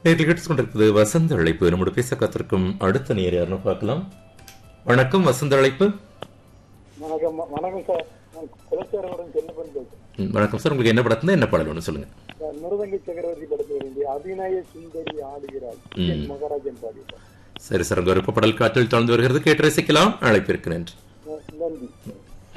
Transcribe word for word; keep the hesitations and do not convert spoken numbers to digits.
கேட்டுக் கொண்டிருப்பது வசந்த அழைப்பு. நம்முடைய பேச காத்திருக்கும் அடுத்த நேர் யாருன்னு பார்க்கலாம். வணக்கம், வசந்த அழைப்பு. வணக்கம் வணக்கம் சார். நான் குலசேகரன் சென்னப்பன் பேசுறேன். வணக்கம் சார். உங்களுக்கு என்ன படத்துல என்ன பாடல் ஒன்று சொல்லுங்க. மிருதங்கி சக்கரவர்த்தி படத்தில் வேண்டிய அபிநய சுந்தரி ஆடுகிறாள் மகாராஜன் பாடி. சரி சார், உங்க விருப்ப பாடல் காற்றில் தொடர்ந்து வருகிறது. கேட்டு ரசிக்கலாம். அழைப்பிற்கு நன்றி.